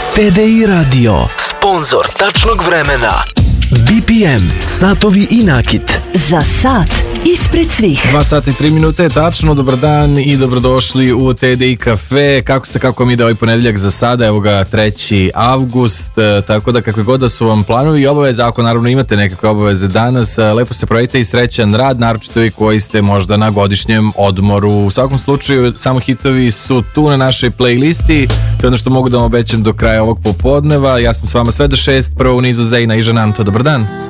TDI Radio, sponsor tačnog vremena. BPM, satovi i nakit. Za sat ispred svih. 2 sata i 3 minute, tačno, dobar dan i dobrodošli u TDI Cafe. Kako ste, kako mi ide ovaj ponedeljak za sada, evo ga 3. avgust, tako da kakve god da su vam planovi i obaveze, ako naravno imate nekakve obaveze danas, lepo se provedite i srećan rad, naročito i koji ste možda na godišnjem odmoru. U svakom slučaju, samo hitovi su tu na našoj playlisti, to je ono što mogu da vam obećam do kraja ovog popodneva. Ja sam s vama sve do 6, prvo u nizu Zejna i Žananto, dobar dan.